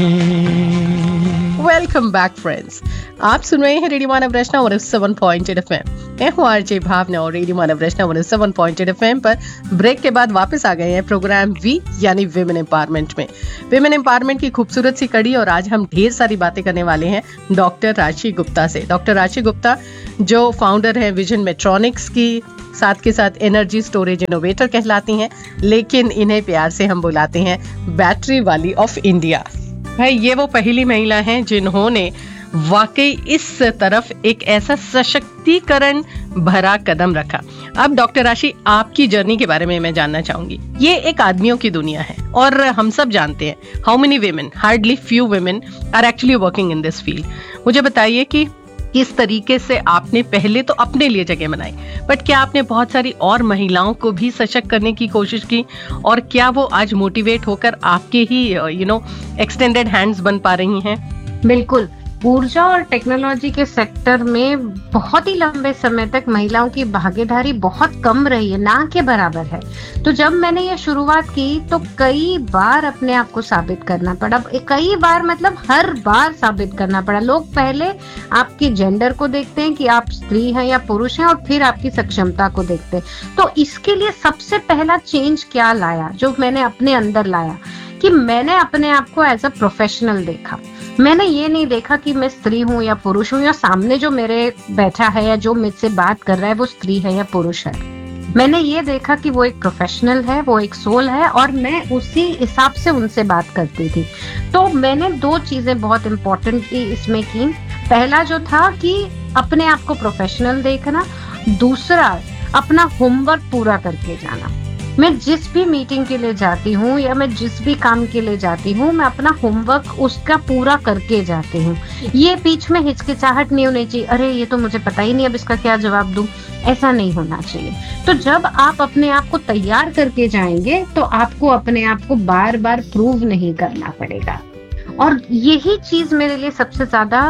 Welcome back friends, आप सुन रहे हैं रेडियो मानव रचना 107.8 FM। मैं हूँ आरजे भावना और रेडियो मानव रचना 107.8 FM पर ब्रेक के बाद वापस आ गए हैं प्रोग्राम वी यानी विमेन एम्पावरमेंट में। विमेन एम्पावरमेंट की खूबसूरत सी कड़ी और आज हम ढेर सारी बातें करने वाले हैं डॉक्टर राशि गुप्ता से। डॉक्टर राशि गुप्ता जो फाउंडर है विजन मेट्रॉनिक्स की, साथ के साथ एनर्जी स्टोरेज इनोवेटर कहलाती हैं, लेकिन इन्हें प्यार से हम बुलाते हैं बैटरी वाली ऑफ इंडिया। भाई ये वो पहली महिला हैं जिन्होंने वाकई इस तरफ एक ऐसा सशक्तिकरण भरा कदम रखा। अब डॉक्टर राशि, आपकी जर्नी के बारे में मैं जानना चाहूंगी। ये एक आदमियों की दुनिया है और हम सब जानते हैं how many women, hardly few women are actually working in this field. मुझे बताइए कि किस तरीके से आपने पहले तो अपने लिए जगह बनाई, बट क्या आपने बहुत सारी और महिलाओं को भी सशक्त करने की कोशिश की, और क्या वो आज मोटिवेट होकर आपके ही एक्सटेंडेड हैंड्स बन पा रही हैं? बिल्कुल, ऊर्जा और टेक्नोलॉजी के सेक्टर में बहुत ही लंबे समय तक महिलाओं की भागीदारी बहुत कम रही है, ना के बराबर है। तो जब मैंने ये शुरुआत की तो कई बार अपने आप को साबित करना पड़ा, कई बार मतलब हर बार साबित करना पड़ा। लोग पहले आपकी जेंडर को देखते हैं कि आप स्त्री हैं या पुरुष हैं, और फिर आपकी सक्षमता को देखते हैं। तो इसके लिए सबसे पहला चेंज क्या लाया, जो मैंने अपने अंदर लाया, कि मैंने अपने आप को एज अ प्रोफेशनल देखा। मैंने ये नहीं देखा कि मैं स्त्री हूँ या पुरुष हूँ, या सामने जो मेरे बैठा है या जो मुझसे बात कर रहा है वो स्त्री है या पुरुष है। मैंने ये देखा कि वो एक प्रोफेशनल है, वो एक सोल है, और मैं उसी हिसाब से उनसे बात करती थी। तो मैंने दो चीजें बहुत इम्पोर्टेंट इसमें की। पहला जो था कि अपने आप को प्रोफेशनल देखना, दूसरा अपना होमवर्क पूरा करके जाना। मैं जिस भी मीटिंग के लिए जाती हूँ या मैं जिस भी काम के लिए जाती हूँ, मैं अपना होमवर्क उसका पूरा करके जाती हूँ। ये बीच में हिचकिचाहट नहीं होनी चाहिए, अरे ये तो मुझे पता ही नहीं, अब इसका क्या जवाब दूं, ऐसा नहीं होना चाहिए। तो जब आप अपने आप को तैयार करके जाएंगे तो आपको अपने आप को बार बार प्रूव नहीं करना पड़ेगा। और यही चीज मेरे लिए सबसे ज्यादा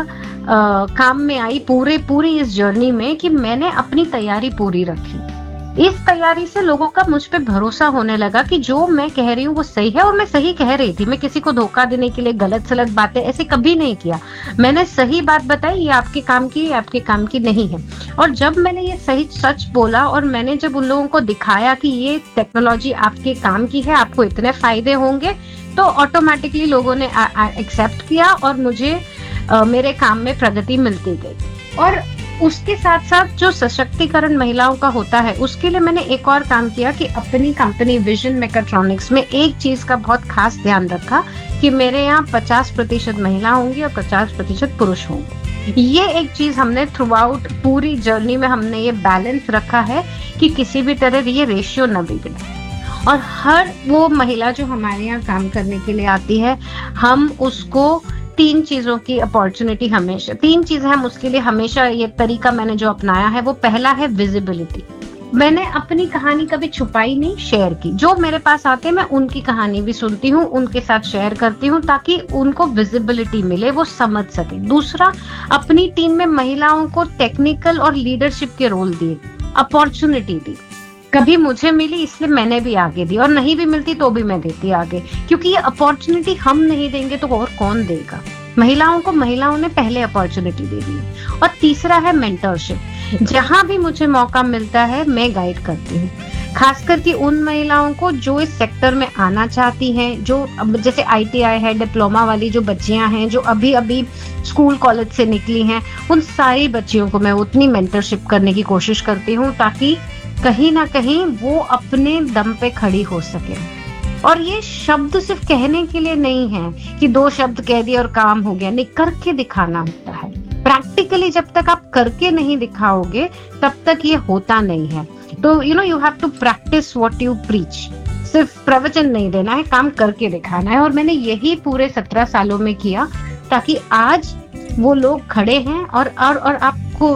काम में आई पूरी इस जर्नी में, कि मैंने अपनी तैयारी पूरी रखी। इस तैयारी से लोगों का मुझ पे भरोसा होने लगा कि जो मैं कह रही हूँ वो सही है, और मैं सही कह रही थी। मैं किसी को धोखा देने के लिए गलत सलत बातें ऐसे कभी नहीं किया। मैंने सही बात बताई, ये आपके काम की, ये आपके काम की नहीं है। और जब मैंने ये सही सच बोला और मैंने जब उन लोगों को दिखाया कि ये टेक्नोलॉजी आपके काम की है, आपको इतने फायदे होंगे, तो ऑटोमेटिकली लोगों ने एक्सेप्ट किया और मुझे मेरे काम में प्रगति मिलती गई। और उसके साथ साथ जो सशक्तिकरण महिलाओं का होता है, उसके लिए मैंने एक और काम किया कि अपनी कंपनी विजन मेकाट्रॉनिक्स में एक चीज का बहुत खास ध्यान रखा कि मेरे यहाँ 50% महिला होंगी और 50% पुरुष होंगे। ये एक चीज हमने थ्रू आउट पूरी जर्नी में हमने ये बैलेंस रखा है कि किसी भी तरह ये रेशियो न बिगड़े। और हर वो महिला जो हमारे यहाँ काम करने के लिए आती है, हम उसको तीन चीजों की अपॉर्चुनिटी, हमेशा तीन चीजें हम उसके लिए हमेशा, ये तरीका मैंने जो अपनाया है वो पहला है विजिबिलिटी। मैंने अपनी कहानी कभी छुपाई नहीं, शेयर की। जो मेरे पास आते हैं मैं उनकी कहानी भी सुनती हूँ, उनके साथ शेयर करती हूँ, ताकि उनको विजिबिलिटी मिले, वो समझ सके। दूसरा, अपनी टीम में महिलाओं को टेक्निकल और लीडरशिप के रोल दिए, अपॉर्चुनिटी दी। कभी मुझे मिली इसलिए मैंने भी आगे दी, और नहीं भी मिलती तो भी मैं देती आगे, क्योंकि ये अपॉर्चुनिटी हम नहीं देंगे तो और कौन देगा। महिलाओं को महिलाओं ने पहले अपॉर्चुनिटी दे दी। और तीसरा है मेंटरशिप। जहां भी मुझे मौका मिलता है मैं गाइड करती हूँ, खास करके उन महिलाओं को जो इस सेक्टर में आना चाहती हैं, जो जैसे ITI है, डिप्लोमा वाली जो बच्चियां हैं, जो अभी अभी स्कूल कॉलेज से निकली हैं, उन सारी बच्चियों को मैं उतनी मेंटरशिप करने की कोशिश करती हूँ ताकि कहीं ना कहीं वो अपने दम पे खड़ी हो सके। और ये शब्द सिर्फ कहने के लिए नहीं है कि 2 शब्द कह दिए और काम हो गया, नहीं, करके दिखाना होता है। प्रैक्टिकली जब तक आप करके नहीं दिखाओगे तब तक ये होता नहीं है। तो you have to practice what you preach. सिर्फ प्रवचन नहीं देना है, काम करके दिखाना है। और मैंने यही पूरे 17 सालों में किया, ताकि आज वो लोग खड़े हैं। और आपको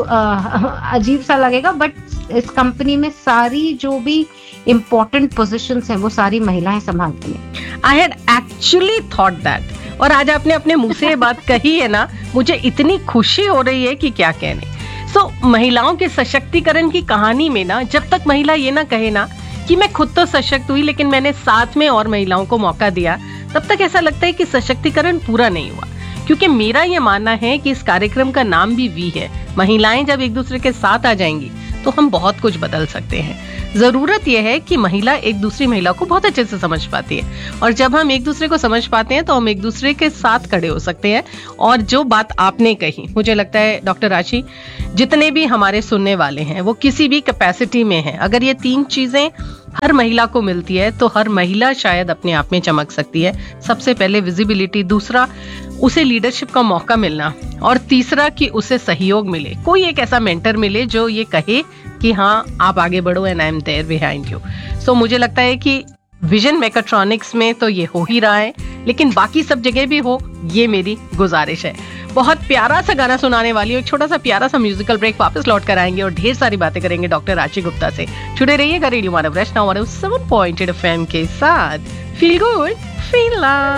अजीब सा लगेगा, बट इस कंपनी में सारी जो भी इम्पोर्टेंट पोजीशंस हैं वो सारी महिलाएं संभालती हैं। I had actually thought that, और आज आपने अपने मुंह से ये बात कही है ना, मुझे इतनी खुशी हो रही है कि क्या कहने। महिलाओं के सशक्तिकरण की कहानी में ना, जब तक महिला ये ना कहे ना कि मैं खुद तो सशक्त हुई लेकिन मैंने साथ में और महिलाओं को मौका दिया, तब तक ऐसा लगता है कि सशक्तिकरण पूरा नहीं हुआ। क्योंकि मेरा ये मानना है कि इस कार्यक्रम का नाम भी वी है। महिलाएं जब एक दूसरे के साथ आ जाएंगी तो हम बहुत कुछ बदल सकते हैं। जरूरत यह है कि महिला एक दूसरी महिला को बहुत अच्छे से समझ पाती है, और जब हम एक दूसरे को समझ पाते हैं तो हम एक दूसरे के साथ खड़े हो सकते हैं। और जो बात आपने कही, मुझे लगता है डॉक्टर राशि, जितने भी हमारे सुनने वाले हैं वो किसी भी कैपेसिटी में हैं, अगर ये 3 चीजें हर महिला को मिलती है तो हर महिला शायद अपने आप में चमक सकती है। सबसे पहले विजिबिलिटी, दूसरा उसे लीडरशिप का मौका मिलना, और तीसरा कि उसे सहयोग मिले, कोई एक ऐसा मेंटर मिले जो ये कहे कि हाँ आप आगे बढ़ो and I am there behind you. सो मुझे लगता है कि विजन मेकाट्रॉनिक्स में तो ये हो ही रहा है, लेकिन बाकी सब जगह भी हो, ये मेरी गुजारिश है। बहुत प्यारा सा गाना सुनाने वाली हूँ, एक छोटा सा प्यारा सा म्यूजिकल ब्रेक, वापस लौट कर आएंगे और ढेर सारी बातें करेंगे डॉक्टर राशि गुप्ता से। जुड़े रहिएगा रेडियो मानव रचना 107.8 FM के साथ। Feel good feel love.